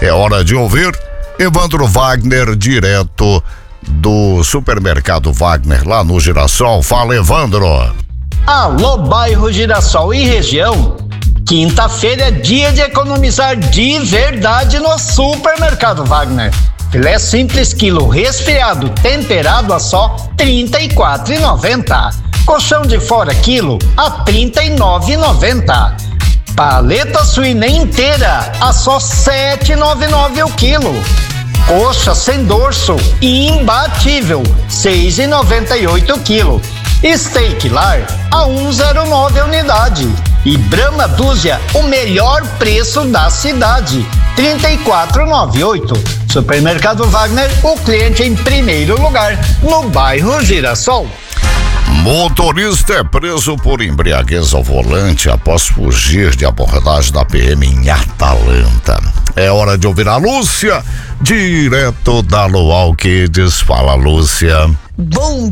É hora de ouvir Evandro Wagner, direto do Supermercado Wagner, lá no Girassol. Fala, Evandro. Alô, bairro Girassol e região. Quinta-feira é dia de economizar de verdade no Supermercado Wagner. Filé simples quilo resfriado temperado a só R$ 34,90. Colchão de fora quilo a R$ 39,90. Paleta suína inteira a só R$ 7,99 o quilo. Coxa sem dorso imbatível R$ 6,98 o quilo. Steak lar a R$ 1,09 a unidade. E Brahma dúzia, o melhor preço da cidade, R$ 34,98. Supermercado Wagner, o cliente em primeiro lugar, no bairro Girassol. Motorista é preso por embriaguez ao volante após fugir de abordagem da PM em Atalanta. É hora de ouvir a Lúcia, direto da Luau Kids. Fala, Lúcia. Bom